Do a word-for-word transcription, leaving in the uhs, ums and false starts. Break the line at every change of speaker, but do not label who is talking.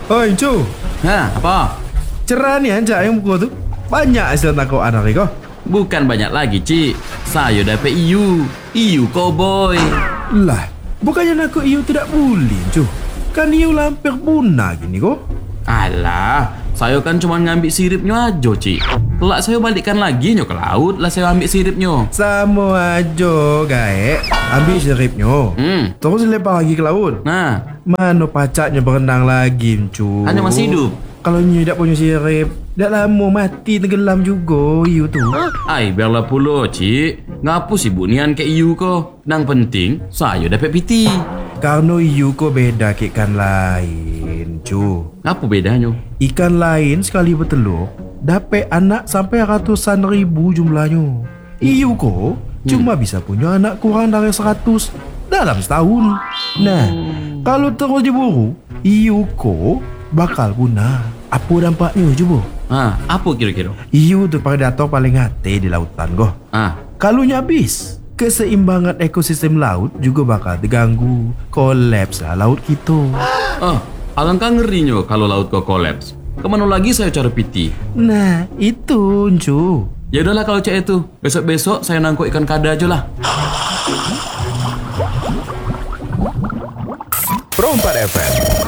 Oi, Cu.
Hah, apa?
Cerah ni anjak yang buku tu. Banyak hasil tangkap anak ni kau.
Bukan banyak lagi, Cik. Saya dapat I U. I U cowboy.
Lah, bukannya nak iu tidak boleh, Cu. Kan iu lampir punah gini kau.
Alah, saya kan cuma ngambil siripnya aja, Cik. Kelak saya balikkan lagi nyo ke laut lah saya ambil siripnya.
Sama aja, gaek. Ambil siripnya.
Hmm.
Terus lepas lagi ke laut.
Nah,
Mana pacaknya berenang lagi, Cu?
hanya masih hidup.
Kalau nyi tak punya sirip, dah lama mati tenggelam juga iu tu.
Ai, biarlah pula, Cik. Ngapu sibuk nian ke I U ko? Nang penting, saya dapat P T.
Karena iu ko beda ke ikan lain, Cu.
Apa bedanya?
Ikan lain sekali bertelur dapat anak sampai ratusan ribu jumlahnya. Iu ko cuma bisa punya anak kurang dari seratus dalam setahun. Nah, kalau terus diburu, iu ko bakal punah. Apa dampaknya coba?
Ah, apa kira-kira?
Iu tu predator paling hati di lautan go.
Ah,
Kalau habis, keseimbangan ekosistem laut juga bakal terganggu. Kolaps lah laut kita.
ah, alangkah ngerinya kalau laut kau kolaps. Kemana lagi saya cari P T?
Nah, itu, Cu.
Ya udahlah kalau cek itu. Besok-besok saya nangkuk ikan kada aja lah.
Pro empat F M